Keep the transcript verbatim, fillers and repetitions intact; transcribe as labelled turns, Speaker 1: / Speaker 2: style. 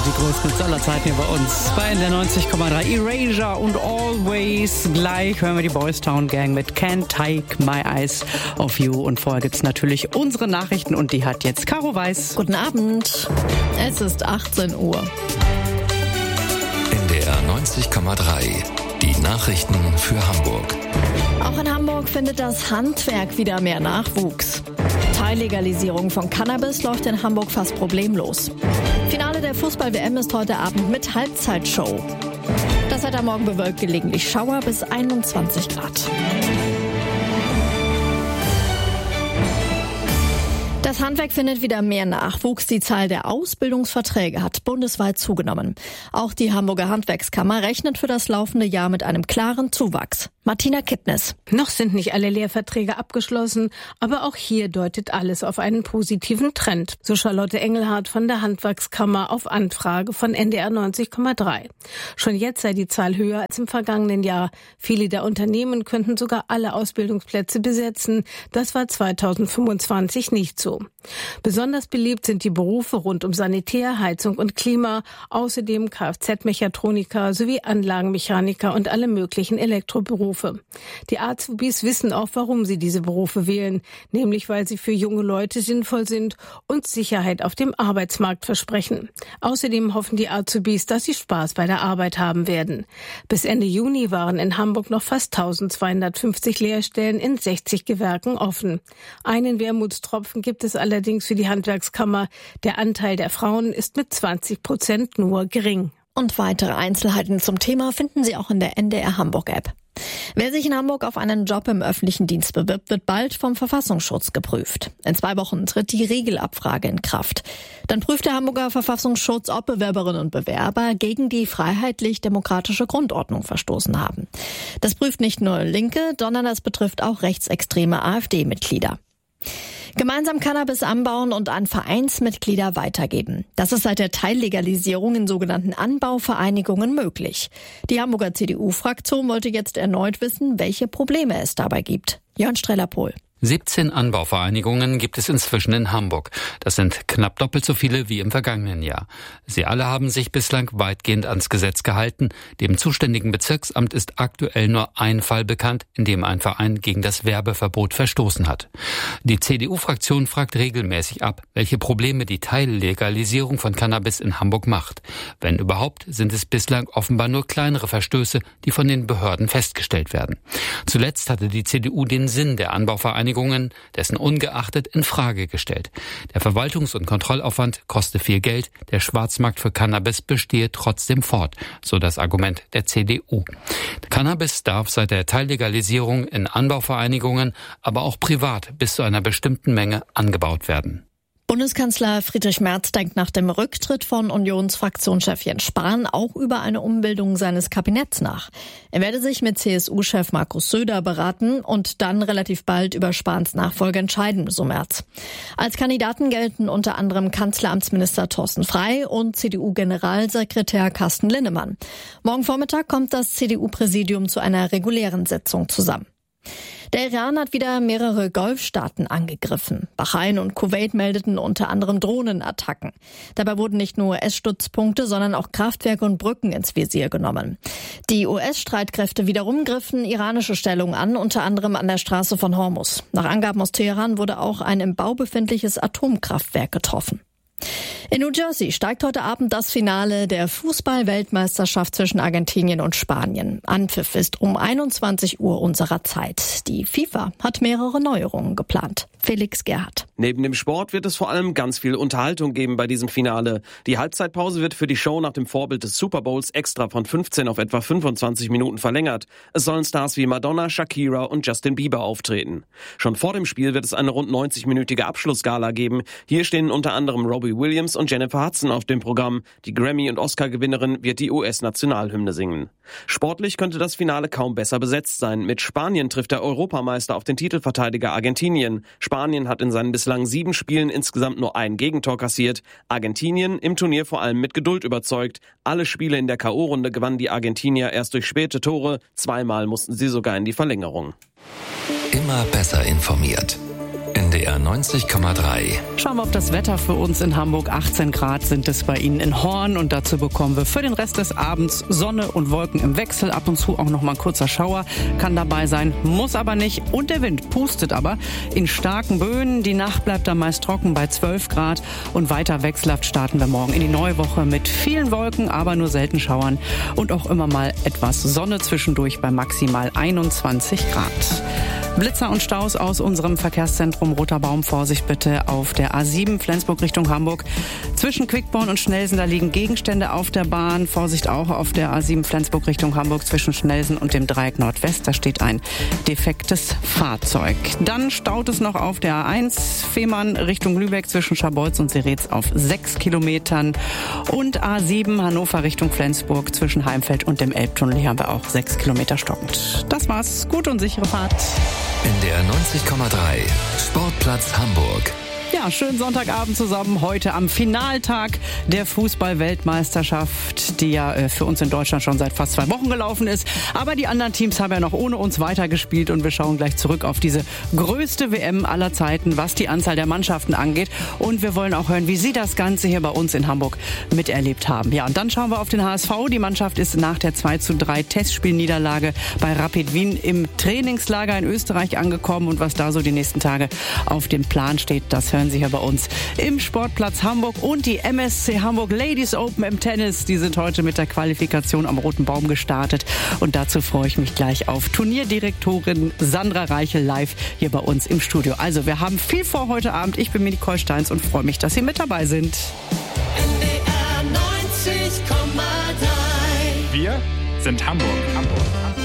Speaker 1: Die größten Hits aller Zeiten hier bei uns. Bei N D R neunzig Komma drei. Erasure und Always. Gleich hören wir die Boys Town Gang mit Can't Take My Eyes Off You. Und vorher gibt es natürlich unsere Nachrichten und die hat jetzt Caro Weiß.
Speaker 2: Guten Abend. Es ist achtzehn Uhr.
Speaker 3: N D R neunzig Komma drei. Die Nachrichten für Hamburg.
Speaker 2: Auch in Hamburg findet das Handwerk wieder mehr Nachwuchs. Teillegalisierung von Cannabis läuft in Hamburg fast problemlos. Finale der Fußball-W M ist heute Abend mit Halbzeitshow. Das Wetter morgen bewölkt, gelegentlich Schauer bis einundzwanzig Grad. Das Handwerk findet wieder mehr Nachwuchs. Die Zahl der Ausbildungsverträge hat bundesweit zugenommen. Auch die Hamburger Handwerkskammer rechnet für das laufende Jahr mit einem klaren Zuwachs. Martina Kittnes.
Speaker 4: Noch sind nicht alle Lehrverträge abgeschlossen, aber auch hier deutet alles auf einen positiven Trend. So Charlotte Engelhardt von der Handwerkskammer auf Anfrage von N D R neunzig Komma drei. Schon jetzt sei die Zahl höher als im vergangenen Jahr. Viele der Unternehmen könnten sogar alle Ausbildungsplätze besetzen. Das war zweitausendfünfundzwanzig nicht so. Besonders beliebt sind die Berufe rund um Sanitär, Heizung und Klima, außerdem Kfz-Mechatroniker sowie Anlagenmechaniker und alle möglichen Elektroberufe. Die Azubis wissen auch, warum sie diese Berufe wählen, nämlich weil sie für junge Leute sinnvoll sind und Sicherheit auf dem Arbeitsmarkt versprechen. Außerdem hoffen die Azubis, dass sie Spaß bei der Arbeit haben werden. Bis Ende Juni waren in Hamburg noch fast eintausendzweihundertfünfzig Lehrstellen in sechzig Gewerken offen. Einen Wermutstropfen gibt es allerdings für die Handwerkskammer. Der Anteil der Frauen ist mit zwanzig Prozent nur gering.
Speaker 2: Und weitere Einzelheiten zum Thema finden Sie auch in der N D R Hamburg-App. Wer sich in Hamburg auf einen Job im öffentlichen Dienst bewirbt, wird bald vom Verfassungsschutz geprüft. In zwei Wochen tritt die Regelabfrage in Kraft. Dann prüft der Hamburger Verfassungsschutz, ob Bewerberinnen und Bewerber gegen die freiheitlich-demokratische Grundordnung verstoßen haben. Das prüft nicht nur Linke, sondern das betrifft auch rechtsextreme AfD-Mitglieder. Gemeinsam Cannabis anbauen und an Vereinsmitglieder weitergeben. Das ist seit der Teillegalisierung in sogenannten Anbauvereinigungen möglich. Die Hamburger C D U-Fraktion wollte jetzt erneut wissen, welche Probleme es dabei gibt. Jörn Streller-Pohl.
Speaker 5: siebzehn Anbauvereinigungen gibt es inzwischen in Hamburg. Das sind knapp doppelt so viele wie im vergangenen Jahr. Sie alle haben sich bislang weitgehend ans Gesetz gehalten. Dem zuständigen Bezirksamt ist aktuell nur ein Fall bekannt, in dem ein Verein gegen das Werbeverbot verstoßen hat. Die C D U-Fraktion fragt regelmäßig ab, welche Probleme die Teillegalisierung von Cannabis in Hamburg macht. Wenn überhaupt, sind es bislang offenbar nur kleinere Verstöße, die von den Behörden festgestellt werden. Zuletzt hatte die C D U den Sinn der Anbauvereinigungen dessen ungeachtet in Frage gestellt. Der Verwaltungs- und Kontrollaufwand koste viel Geld, der Schwarzmarkt für Cannabis bestehe trotzdem fort, so das Argument der C D U. Cannabis darf seit der Teillegalisierung in Anbauvereinigungen, aber auch privat bis zu einer bestimmten Menge angebaut werden.
Speaker 2: Bundeskanzler Friedrich Merz denkt nach dem Rücktritt von Unionsfraktionschef Jens Spahn auch über eine Umbildung seines Kabinetts nach. Er werde sich mit C S U-Chef Markus Söder beraten und dann relativ bald über Spahns Nachfolge entscheiden, so Merz. Als Kandidaten gelten unter anderem Kanzleramtsminister Thorsten Frey und C D U-Generalsekretär Carsten Linnemann. Morgen Vormittag kommt das C D U-Präsidium zu einer regulären Sitzung zusammen. Der Iran hat wieder mehrere Golfstaaten angegriffen. Bahrain und Kuwait meldeten unter anderem Drohnenattacken. Dabei wurden nicht nur U S-Stützpunkte, sondern auch Kraftwerke und Brücken ins Visier genommen. Die U S-Streitkräfte wiederum griffen iranische Stellungen an, unter anderem an der Straße von Hormuz. Nach Angaben aus Teheran wurde auch ein im Bau befindliches Atomkraftwerk getroffen. In New Jersey steigt heute Abend das Finale der Fußball-Weltmeisterschaft zwischen Argentinien und Spanien. Anpfiff ist um einundzwanzig Uhr unserer Zeit. Die FIFA hat mehrere Neuerungen geplant. Felix Gerhardt.
Speaker 6: Neben dem Sport wird es vor allem ganz viel Unterhaltung geben bei diesem Finale. Die Halbzeitpause wird für die Show nach dem Vorbild des Super Bowls extra von fünfzehn auf etwa fünfundzwanzig Minuten verlängert. Es sollen Stars wie Madonna, Shakira und Justin Bieber auftreten. Schon vor dem Spiel wird es eine rund neunzig-minütige Abschlussgala geben. Hier stehen unter anderem Robbie Williams und Jennifer Hudson auf dem Programm. Die Grammy- und Oscar-Gewinnerin wird die U S-Nationalhymne singen. Sportlich könnte das Finale kaum besser besetzt sein. Mit Spanien trifft der Europameister auf den Titelverteidiger Argentinien. Spanien hat in seinen bislang sieben Spielen insgesamt nur ein Gegentor kassiert. Argentinien im Turnier vor allem mit Geduld überzeugt. Alle Spiele in der K O-Runde gewannen die Argentinier erst durch späte Tore. Zweimal mussten sie sogar in die Verlängerung.
Speaker 3: Immer besser informiert. N D R neunzig Komma drei.
Speaker 1: Schauen wir auf das Wetter für uns in Hamburg. achtzehn Grad sind es bei Ihnen in Horn und dazu bekommen wir für den Rest des Abends Sonne und Wolken im Wechsel. Ab und zu auch noch mal ein kurzer Schauer kann dabei sein, muss aber nicht. Und der Wind pustet aber in starken Böen. Die Nacht bleibt dann meist trocken bei zwölf Grad und weiter wechselhaft starten wir morgen in die neue Woche mit vielen Wolken, aber nur selten Schauern und auch immer mal etwas Sonne zwischendurch bei maximal einundzwanzig Grad. Blitzer und Staus aus unserem Verkehrszentrum Roter Baum. Vorsicht bitte auf der A sieben Flensburg Richtung Hamburg. Zwischen Quickborn und Schnelsen, da liegen Gegenstände auf der Bahn. Vorsicht auch auf der A sieben Flensburg Richtung Hamburg zwischen Schnelsen und dem Dreieck Nordwest. Da steht ein defektes Fahrzeug. Dann staut es noch auf der A eins Fehmarn Richtung Lübeck zwischen Scharbeutz und Seretz auf sechs Kilometern. Und A sieben Hannover Richtung Flensburg zwischen Heimfeld und dem Elbtunnel. Hier haben wir auch sechs Kilometer stockend. Das war's. Gute und sichere Fahrt.
Speaker 3: N D R neunzig Komma drei. Sportplatz Hamburg.
Speaker 1: Ja, schönen Sonntagabend zusammen. Heute am Finaltag der Fußball-Weltmeisterschaft, die ja äh, für uns in Deutschland schon seit fast zwei Wochen gelaufen ist. Aber die anderen Teams haben ja noch ohne uns weitergespielt und wir schauen gleich zurück auf diese größte W M aller Zeiten, was die Anzahl der Mannschaften angeht. Und wir wollen auch hören, wie Sie das Ganze hier bei uns in Hamburg miterlebt haben. Ja, und dann schauen wir auf den H S V. Die Mannschaft ist nach der zwei zu drei Testspielniederlage bei Rapid Wien im Trainingslager in Österreich angekommen. Und was da so die nächsten Tage auf dem Plan steht, das hören Sie hier bei uns im Sportplatz Hamburg. Und die M S C Hamburg Ladies Open im Tennis, die sind heute mit der Qualifikation am Roten Baum gestartet. Und dazu freue ich mich gleich auf Turnierdirektorin Sandra Reichel live hier bei uns im Studio. Also wir haben viel vor heute Abend. Ich bin Nicole Steins und freue mich, dass Sie mit dabei sind.
Speaker 7: N D R neunzig Komma drei.
Speaker 8: Wir sind Hamburg. Hamburg.